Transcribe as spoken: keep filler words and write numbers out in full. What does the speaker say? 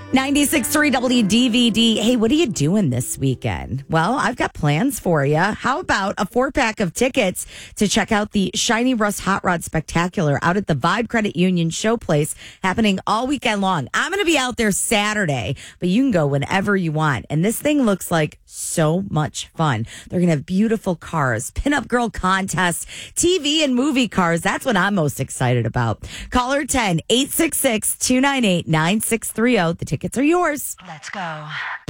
ninety-six point three W D V D. Hey, what are you doing this weekend? Well, I've got plans for you. How about a four pack of tickets to check out the Shiny Rust Hot Rod Spectacular out at the Vibe Credit Union Showplace happening all weekend long? I'm going to be out there Saturday, but you can go whenever you want. And this thing looks like so much fun. They're going to have beautiful cars, pinup girl contests, T V and movie cars. That's what I'm most excited about. Caller ten, eight six six, two nine eight, nine six three zero. The tickets are yours. Let's go.